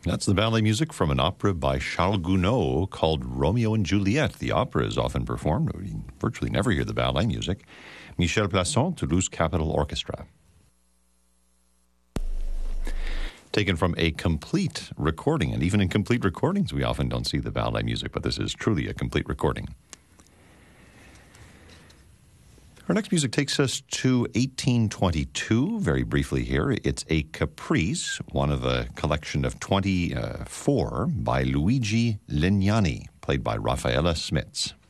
That's the ballet music from an opera by Charles Gounod called Romeo and Juliet. The opera is often performed. We virtually never hear the ballet music. Michel Plasson, Toulouse Capitol Orchestra. Taken from a complete recording, and even in complete recordings, we often don't see the ballet music, but this is truly a complete recording. Our next music takes us to 1822, very briefly here. It's a caprice, one of a collection of 24 by Luigi Lignani, played by Raffaella Smits.